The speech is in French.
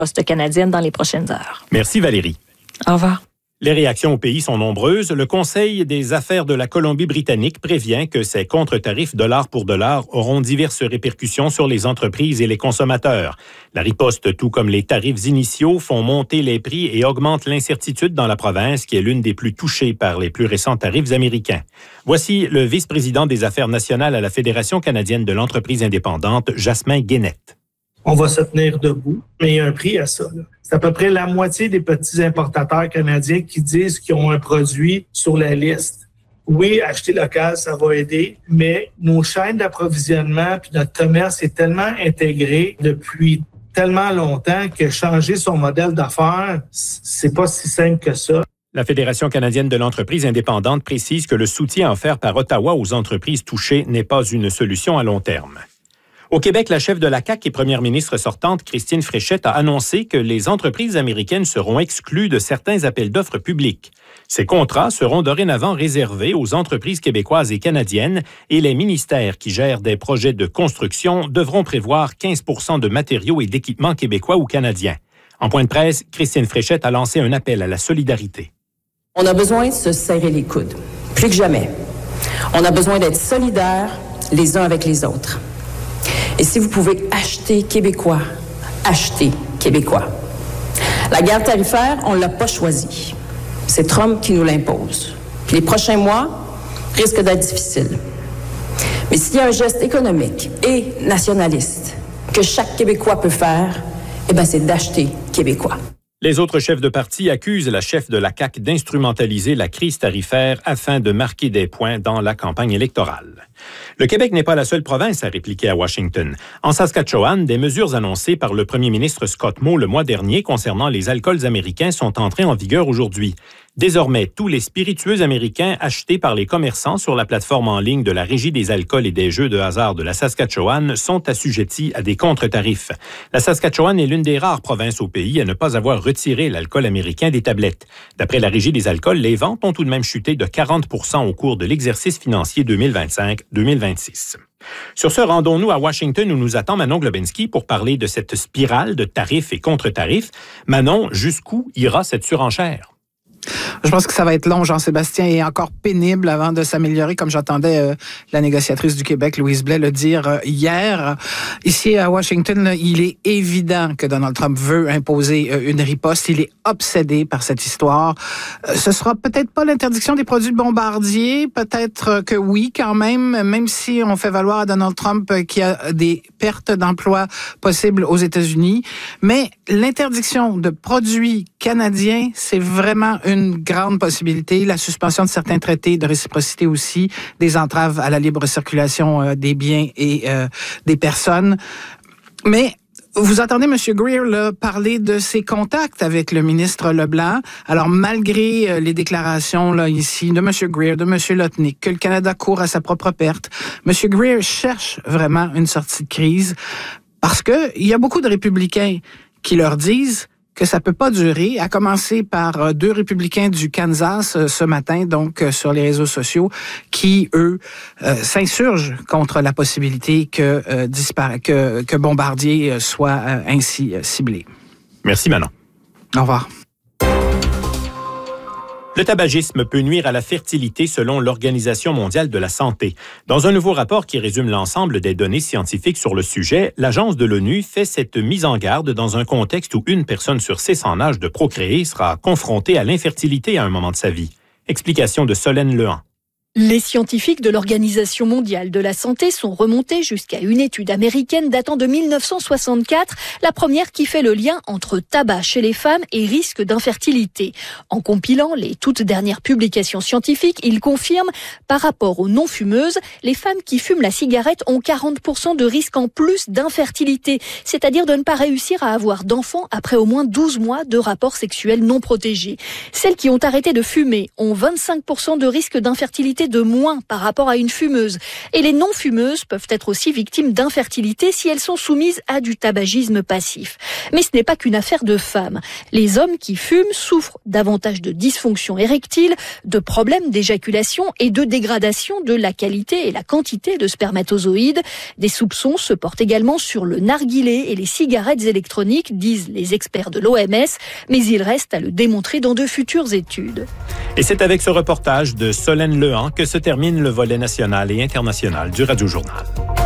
Poste canadienne dans les prochaines heures. Merci Valérie. Au revoir. Les réactions au pays sont nombreuses. Le Conseil des affaires de la Colombie-Britannique prévient que ces contre-tarifs dollar pour dollar auront diverses répercussions sur les entreprises et les consommateurs. La riposte, tout comme les tarifs initiaux, font monter les prix et augmentent l'incertitude dans la province, qui est l'une des plus touchées par les plus récents tarifs américains. Voici le vice-président des affaires nationales à la Fédération canadienne de l'entreprise indépendante, Jasmin Guénette. On va se tenir debout, mais il y a un prix à ça. C'est à peu près la moitié des petits importateurs canadiens qui disent qu'ils ont un produit sur la liste. Oui, acheter local, ça va aider, mais nos chaînes d'approvisionnement puis notre commerce est tellement intégré depuis tellement longtemps que changer son modèle d'affaires, c'est pas si simple que ça. La Fédération canadienne de l'entreprise indépendante précise que le soutien offert par Ottawa aux entreprises touchées n'est pas une solution à long terme. Au Québec, la chef de la CAQ et première ministre sortante, Christine Fréchette, a annoncé que les entreprises américaines seront exclues de certains appels d'offres publics. Ces contrats seront dorénavant réservés aux entreprises québécoises et canadiennes et les ministères qui gèrent des projets de construction devront prévoir 15 % de matériaux et d'équipements québécois ou canadiens. En point de presse, Christine Fréchette a lancé un appel à la solidarité. On a besoin de se serrer les coudes, plus que jamais. On a besoin d'être solidaires les uns avec les autres. Et si vous pouvez acheter québécois, achetez québécois. La guerre tarifaire, on ne l'a pas choisie. C'est Trump qui nous l'impose. Puis les prochains mois risquent d'être difficiles. Mais s'il y a un geste économique et nationaliste que chaque Québécois peut faire, c'est d'acheter québécois. Les autres chefs de parti accusent la chef de la CAQ d'instrumentaliser la crise tarifaire afin de marquer des points dans la campagne électorale. Le Québec n'est pas la seule province à répliquer à Washington. En Saskatchewan, des mesures annoncées par le premier ministre Scott Moe le mois dernier concernant les alcools américains sont entrées en vigueur aujourd'hui. Désormais, tous les spiritueux américains achetés par les commerçants sur la plateforme en ligne de la Régie des alcools et des jeux de hasard de la Saskatchewan sont assujettis à des contre-tarifs. La Saskatchewan est l'une des rares provinces au pays à ne pas avoir retiré l'alcool américain des tablettes. D'après la Régie des alcools, les ventes ont tout de même chuté de 40 % au cours de l'exercice financier 2025-2026. Sur ce, rendons-nous à Washington où nous attend Manon Globinski pour parler de cette spirale de tarifs et contre-tarifs. Manon, jusqu'où ira cette surenchère? Je pense que ça va être long, Jean-Sébastien, et encore pénible avant de s'améliorer, comme j'entendais la négociatrice du Québec, Louise Blais, le dire hier. Ici, à Washington, il est évident que Donald Trump veut imposer une riposte. Il est obsédé par cette histoire. Ce sera peut-être pas l'interdiction des produits de Bombardier, peut-être que oui, quand même si on fait valoir à Donald Trump qu'il y a des pertes d'emplois possibles aux États-Unis. Mais l'interdiction de produits canadiens, c'est vraiment une grande possibilité. La suspension de certains traités de réciprocité aussi, des entraves à la libre circulation des biens et des personnes. Mais vous entendez M. Greer là, parler de ses contacts avec le ministre Leblanc. Alors, malgré les déclarations là ici de M. Greer, de M. Lotnick, que le Canada court à sa propre perte, M. Greer cherche vraiment une sortie de crise parce que il y a beaucoup de républicains qui leur disent que ça peut pas durer, à commencer par 2 républicains du Kansas ce matin, donc sur les réseaux sociaux, qui, eux, s'insurgent contre la possibilité que Bombardier soit ainsi ciblé. Merci, Manon. Au revoir. Le tabagisme peut nuire à la fertilité selon l'Organisation mondiale de la santé. Dans un nouveau rapport qui résume l'ensemble des données scientifiques sur le sujet, l'agence de l'ONU fait cette mise en garde dans un contexte où une personne sur 6 en âge de procréer sera confrontée à l'infertilité à un moment de sa vie. Explication de Solène Lehan. Les scientifiques de l'Organisation mondiale de la santé sont remontés jusqu'à une étude américaine datant de 1964, la première qui fait le lien entre tabac chez les femmes et risque d'infertilité. En compilant les toutes dernières publications scientifiques, ils confirment, par rapport aux non-fumeuses, les femmes qui fument la cigarette ont 40% de risque en plus d'infertilité, c'est-à-dire de ne pas réussir à avoir d'enfants après au moins 12 mois de rapports sexuels non protégés. Celles qui ont arrêté de fumer ont 25% de risque d'infertilité d'activité de moins par rapport à une fumeuse. Et les non-fumeuses peuvent être aussi victimes d'infertilité si elles sont soumises à du tabagisme passif. Mais ce n'est pas qu'une affaire de femmes. Les hommes qui fument souffrent davantage de dysfonction érectile, de problèmes d'éjaculation et de dégradation de la qualité et la quantité de spermatozoïdes. Des soupçons se portent également sur le narguilé et les cigarettes électroniques, disent les experts de l'OMS, mais il reste à le démontrer dans de futures études. Et c'est avec ce reportage de Solène Lehan que se termine le volet national et international du Radio-Journal.